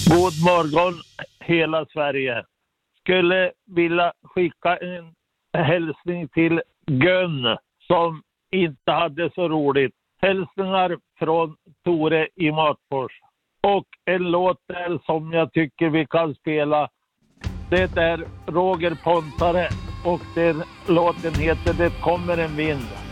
God morgon hela Sverige. Skulle vilja skicka en hälsning till Gun som inte hade så roligt. Hälsningar från Tore i Matfors. Och en låt där som jag tycker vi kan spela. Det är Roger Pontare och den låten heter Det kommer en vind.